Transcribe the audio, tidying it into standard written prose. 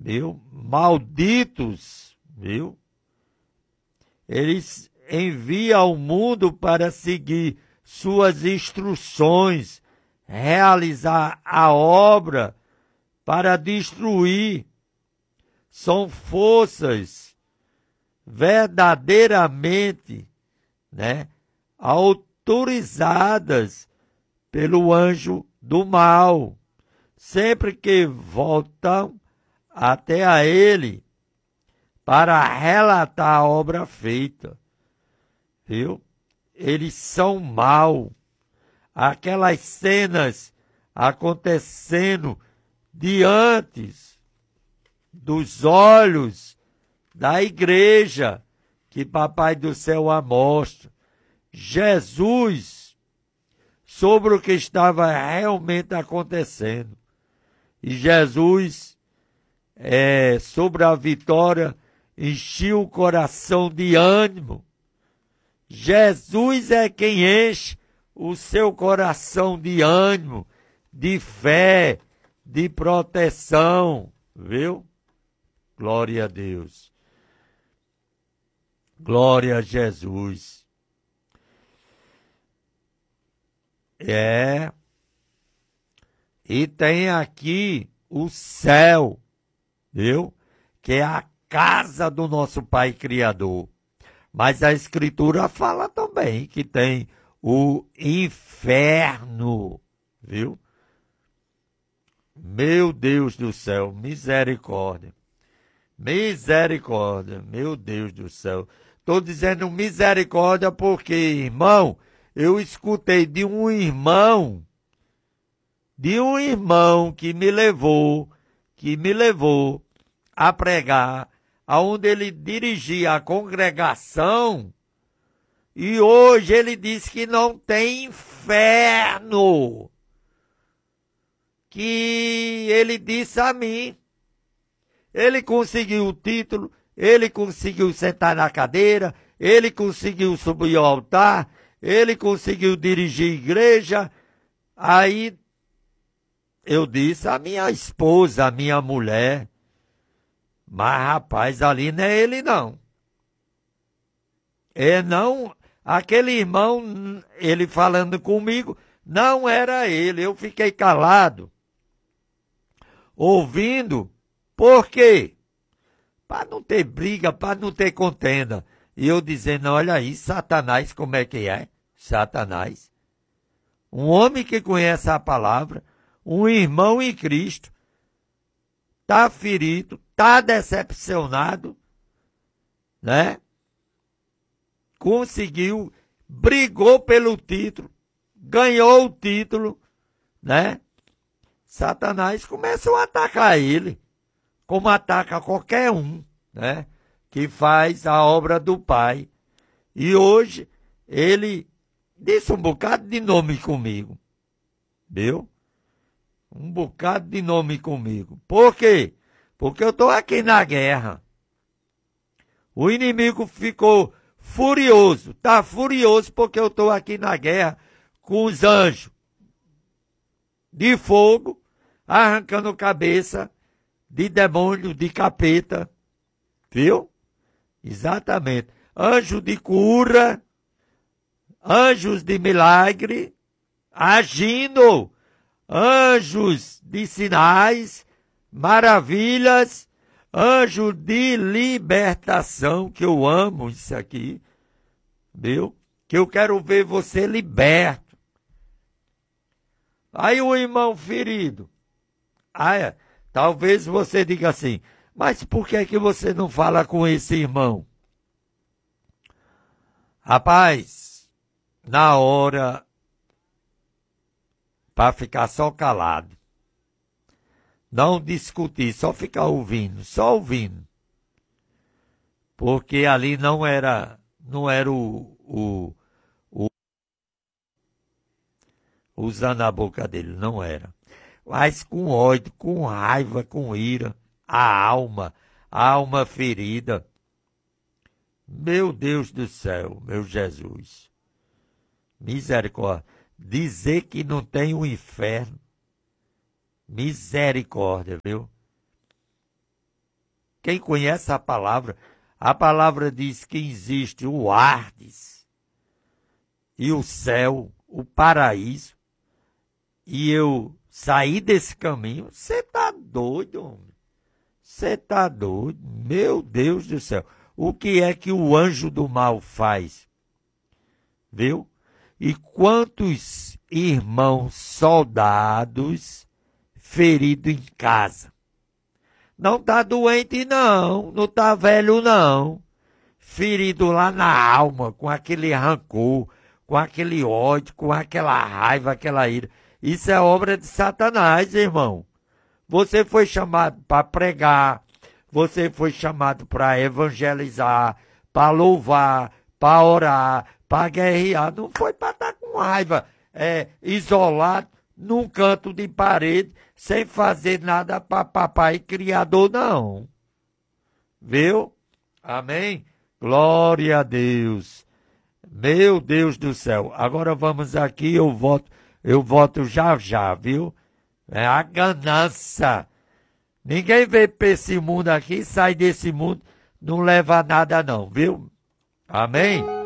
viu? Malditos, viu? Eles enviam ao mundo para seguir suas instruções, realizar a obra para destruir. São forças verdadeiramente, né, autorizadas pelo anjo do mal, sempre que voltam até a ele para relatar a obra feita, viu? Eles são mal. Aquelas cenas acontecendo diante dos olhos da igreja que Papai do Céu a mostra. Jesus, sobre o que estava realmente acontecendo. E Jesus, sobre a vitória, encheu o coração de ânimo. Jesus é quem enche o seu coração de ânimo, de fé, de proteção, viu? Glória a Deus. Glória a Jesus. E tem aqui o céu, viu? Que é a casa do nosso Pai Criador. Mas a Escritura fala também que tem o inferno, viu? Meu Deus do céu, misericórdia. Misericórdia, meu Deus do céu. Estou dizendo misericórdia porque, irmão, eu escutei de um irmão que me levou a pregar, aonde ele dirigia a congregação, e hoje ele diz que não tem inferno. Que ele disse a mim. Ele conseguiu o título, ele conseguiu sentar na cadeira, ele conseguiu subir ao altar, ele conseguiu dirigir a igreja. Aí eu disse à minha esposa, à minha mulher, mas rapaz, ali não é ele não. Não, aquele irmão, ele falando comigo, não era ele. Eu fiquei calado, ouvindo. Por quê? Para não ter briga, para não ter contenda. E eu dizendo, olha aí, Satanás, como é que é? Satanás. Um homem que conhece a palavra, um irmão em Cristo, está ferido, está decepcionado, né? Conseguiu, brigou pelo título, ganhou o título, né? Satanás começou a atacar ele, como ataca qualquer um, né? Que faz a obra do Pai. E hoje ele disse um bocado de nome comigo, viu? Um bocado de nome comigo. Por quê? Porque eu estou aqui na guerra. O inimigo ficou furioso, está furioso porque eu estou aqui na guerra com os anjos de fogo, arrancando cabeça de demônio, de capeta, viu? Exatamente. Anjo de cura, anjos de milagre, agindo, anjos de sinais, maravilhas, anjo de libertação, que eu amo isso aqui, viu? Que eu quero ver você liberto. Aí o irmão ferido, talvez você diga assim, mas por que você não fala com esse irmão? Rapaz, na hora, para ficar só calado, não discutir, só ficar ouvindo, só ouvindo. Porque ali não era usando a boca dele, não era. Mas com ódio, com raiva, com ira, a alma ferida. Meu Deus do céu, meu Jesus. Misericórdia. Dizer que não tem um inferno. Misericórdia, viu? Quem conhece a palavra diz que existe o Hades e o céu, o paraíso, e eu saí desse caminho. Você está doido, homem? Você está doido? Meu Deus do céu. O que é que o anjo do mal faz? Viu? E quantos irmãos soldados feridos em casa? Não está doente, não. Não está velho, não. Ferido lá na alma, com aquele rancor, com aquele ódio, com aquela raiva, aquela ira. Isso é obra de Satanás, irmão. Você foi chamado para pregar, você foi chamado para evangelizar, para louvar, para orar, para guerrear. Não foi para estar com raiva, isolado, num canto de parede, sem fazer nada para papai criador, não. Viu? Amém? Glória a Deus. Meu Deus do céu. Agora vamos aqui, eu voto já já, viu? É a ganância. Ninguém vem para esse mundo aqui, sai desse mundo, não leva nada não, viu? Amém?